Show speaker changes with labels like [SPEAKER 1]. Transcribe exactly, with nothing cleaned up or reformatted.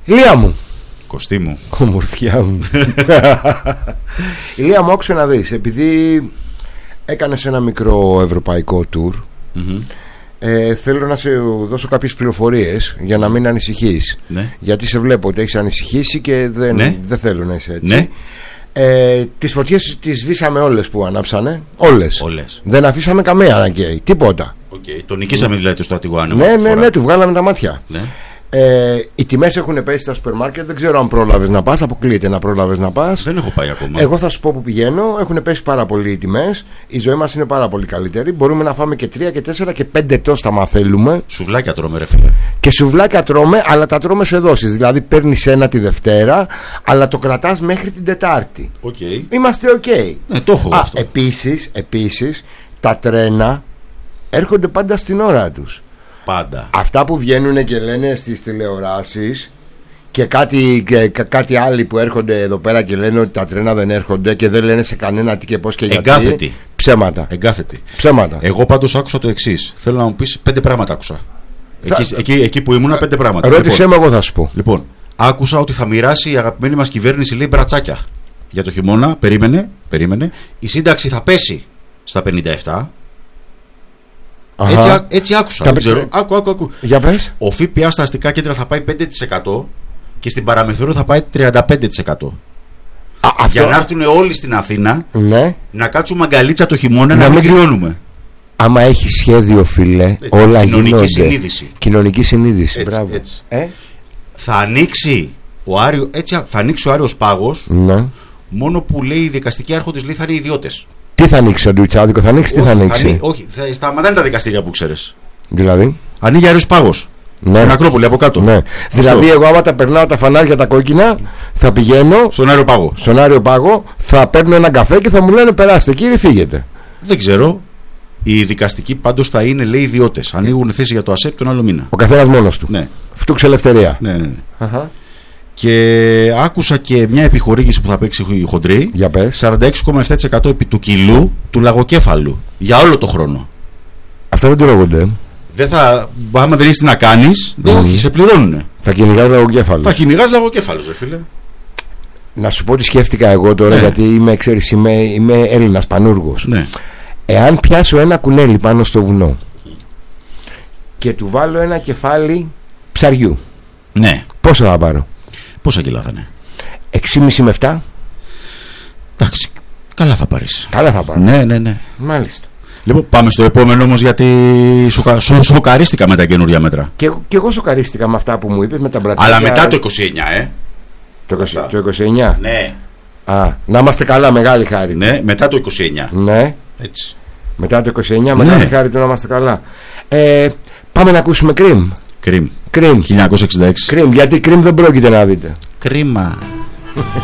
[SPEAKER 1] Ηλία μου.
[SPEAKER 2] Κωστή μου.
[SPEAKER 1] Ομορφιά μου. Ηλία μου, άκουσε να δεις. Επειδή έκανες ένα μικρό ευρωπαϊκό tour, mm-hmm. ε, θέλω να σε δώσω κάποιες πληροφορίες για να μην ανησυχείς. Ναι. Γιατί σε βλέπω ότι έχεις ανησυχήσει και δεν, ναι. δεν θέλω να είσαι έτσι. Ναι. Ε, τις φωτιές τις σβήσαμε όλες που ανάψανε. Όλες.
[SPEAKER 2] Όλες.
[SPEAKER 1] Δεν αφήσαμε καμία να καίει. Τίποτα.
[SPEAKER 2] Okay. Το νικήσαμε mm. δηλαδή το στρατηγό άνεμο.
[SPEAKER 1] Ναι, ναι, ναι, του βγάλαμε τα μάτια.
[SPEAKER 2] Ναι.
[SPEAKER 1] Ε, οι τιμές έχουν πέσει στα σούπερ μάρκετ. Δεν ξέρω αν πρόλαβες να πας. Αποκλείεται να πρόλαβες να πας.
[SPEAKER 2] Δεν έχω πάει ακόμα.
[SPEAKER 1] Εγώ θα σου πω που πηγαίνω. Έχουν πέσει πάρα πολύ οι τιμές. Η ζωή μας είναι πάρα πολύ καλύτερη. Μπορούμε να φάμε και τρία και τέσσερα και πέντε τόστα μα θέλουμε.
[SPEAKER 2] Σουβλάκια τρώμε, ρε φίλε.
[SPEAKER 1] Και σουβλάκια τρώμε, αλλά τα τρώμε σε δόσεις. Δηλαδή παίρνεις ένα τη Δευτέρα, αλλά το κρατάς μέχρι την Τετάρτη.
[SPEAKER 2] Okay.
[SPEAKER 1] Είμαστε οκ. Okay.
[SPEAKER 2] Ναι, το έχω. Α, αυτό.
[SPEAKER 1] Επίσης, επίσης, τα τρένα έρχονται πάντα στην ώρα τους.
[SPEAKER 2] Πάντα.
[SPEAKER 1] Αυτά που βγαίνουν και λένε στις τηλεοράσεις και κάτι, και κάτι άλλοι που έρχονται εδώ πέρα και λένε ότι τα τρένα δεν έρχονται και δεν λένε σε κανένα τι και πώς και γιατί.
[SPEAKER 2] Εγκάθετη.
[SPEAKER 1] Ψέματα.
[SPEAKER 2] Εγκάθετη.
[SPEAKER 1] Ψέματα.
[SPEAKER 2] Εγώ πάντως άκουσα το εξής. Θέλω να μου πεις πέντε πράγματα άκουσα. Θα... Εκεί, εκεί, εκεί που ήμουνα πέντε πράγματα.
[SPEAKER 1] Ρώτησέ λοιπόν, με, εγώ θα σου πω.
[SPEAKER 2] Λοιπόν, άκουσα ότι θα μοιράσει η αγαπημένη μας κυβέρνηση, λέει, μπρατσάκια για το χειμώνα. Περίμενε, περίμενε. Η σύνταξη θα πέσει στα πενήντα επτά. Έτσι, έτσι άκουσα.
[SPEAKER 1] Τα...
[SPEAKER 2] Δεν ξέρω. Άκου, άκου, άκου.
[SPEAKER 1] Για πες.
[SPEAKER 2] Ο ΦΠΑ στα αστικά κέντρα θα πάει πέντε τοις εκατό και στην παραμεθόριο θα πάει τριάντα πέντε τοις εκατό. Α, αυτό... Για να έρθουν όλοι στην Αθήνα, ναι. να κάτσουμε αγκαλίτσα το χειμώνα, να, να μην κρυώνουμε.
[SPEAKER 1] Άμα έχει σχέδιο, φίλε, έτσι, όλα
[SPEAKER 2] κοινωνική
[SPEAKER 1] γίνονται.
[SPEAKER 2] Συνείδηση.
[SPEAKER 1] Κοινωνική συνείδηση.
[SPEAKER 2] Έτσι,
[SPEAKER 1] μπράβο.
[SPEAKER 2] Έτσι.
[SPEAKER 1] Ε?
[SPEAKER 2] Θα ανοίξει ο Άριο, έτσι, θα ανοίξει ο Άριος Πάγος, ναι. μόνο που λέει οι δικαστικοί άρχοντες, λέει, θα είναι ιδιώτες.
[SPEAKER 1] Τι θα ανοίξει, Αντουιτσάδικο, θα ανοίξει, τι θα ανοίξει.
[SPEAKER 2] Θα ανοί... Όχι, θα σταματάνε τα δικαστήρια που ξέρεις.
[SPEAKER 1] Δηλαδή.
[SPEAKER 2] Ανοίγει Άριος Πάγος. Ναι. Στην Ακρόπολη από κάτω.
[SPEAKER 1] Ναι. Δηλαδή, εγώ άμα τα περνάω τα φανάρια τα κόκκινα, θα πηγαίνω
[SPEAKER 2] στον Άριο Πάγο.
[SPEAKER 1] Στον Άριο Πάγο, θα παίρνω έναν καφέ και θα μου λένε περάστε, κύριε, φύγετε.
[SPEAKER 2] Δεν ξέρω. Οι δικαστικοί πάντως θα είναι, λέει, ιδιώτες. Ανοίγουν θέση για το ΑΣΕΠ τον άλλο μήνα.
[SPEAKER 1] Ο καθένας μόνος του.
[SPEAKER 2] Ναι.
[SPEAKER 1] Φτούξε ελευθερία.
[SPEAKER 2] Ναι, ναι, ναι.
[SPEAKER 1] Uh-huh.
[SPEAKER 2] Και άκουσα και μια επιχορήγηση που θα παίξει η χοντρή.
[SPEAKER 1] Για πες.
[SPEAKER 2] σαράντα έξι κόμμα επτά τοις εκατό επί του κιλού του λαγοκέφαλου. Για όλο το χρόνο.
[SPEAKER 1] Αυτά δεν τρώγονται.
[SPEAKER 2] Δεν θα. Άμα δεν έχεις τι να κάνεις, mm. δεν όχι, σε πληρώνουνε.
[SPEAKER 1] Θα κυνηγάς λαγοκέφαλο.
[SPEAKER 2] Θα κυνηγάς λαγοκέφαλο, ρε φίλε.
[SPEAKER 1] Να σου πω τι σκέφτηκα εγώ τώρα, ναι. γιατί είμαι, ξέρεις, είμαι, είμαι Έλληνας πανούργος.
[SPEAKER 2] Ναι.
[SPEAKER 1] Εάν πιάσω ένα κουνέλι πάνω στο βουνό και του βάλω ένα κεφάλι ψαριού,
[SPEAKER 2] ναι.
[SPEAKER 1] πόσο θα πάρω?
[SPEAKER 2] Πόσα κιλά θα είναι?
[SPEAKER 1] έξι κόμμα πέντε με επτά.
[SPEAKER 2] Εντάξει, καλά θα πάρεις.
[SPEAKER 1] Καλά θα πάρω.
[SPEAKER 2] Ναι, ναι, ναι.
[SPEAKER 1] Μάλιστα.
[SPEAKER 2] Λοιπόν, πάμε στο επόμενο όμως, γιατί σοκα... σο... σοκαρίστηκα με τα καινούργια μέτρα.
[SPEAKER 1] Και, και εγώ σοκαρίστηκα με αυτά που μου είπες, με τα μπρατσάκια.
[SPEAKER 2] Αλλά μετά το είκοσι εννιά, ε.
[SPEAKER 1] Το, είκοσι, το είκοσι εννιά.
[SPEAKER 2] Ναι.
[SPEAKER 1] Α, να είμαστε καλά, μεγάλη χάρη.
[SPEAKER 2] Ναι, μετά το είκοσι εννιά.
[SPEAKER 1] Ναι.
[SPEAKER 2] Έτσι.
[SPEAKER 1] Μετά το είκοσι εννιά, μεγάλη ναι. χάρη του να είμαστε καλά. Ε, πάμε να ακούσουμε Cream.
[SPEAKER 2] Cream.
[SPEAKER 1] Cream.
[SPEAKER 2] χίλια εννιακόσια εξήντα έξι.
[SPEAKER 1] Cream, γιατί Cream δεν πρόκειται να δείτε.
[SPEAKER 2] Κρίμα.